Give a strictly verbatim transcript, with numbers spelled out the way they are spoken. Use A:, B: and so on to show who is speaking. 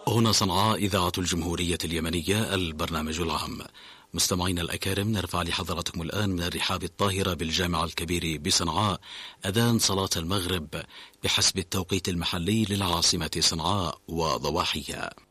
A: هنا صنعاء إذاعة الجمهورية اليمنية البرنامج العام. مستمعينا الأكارم، نرفع لحضراتكم الآن من الرحاب الطاهرة بالجامع الكبير بصنعاء أذان صلاة المغرب بحسب التوقيت المحلي للعاصمة صنعاء وضواحيها.